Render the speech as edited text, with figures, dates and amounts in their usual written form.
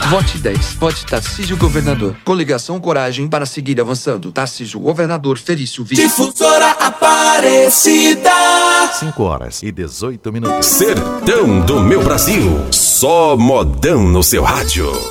Vote 10. Vote Tarcísio Governador. Coligação Coragem para seguir avançando. Tarcísio Governador, Felício Vice. Difusora Aparecida. 5h18. Sertão do meu Brasil. Só modão no seu rádio.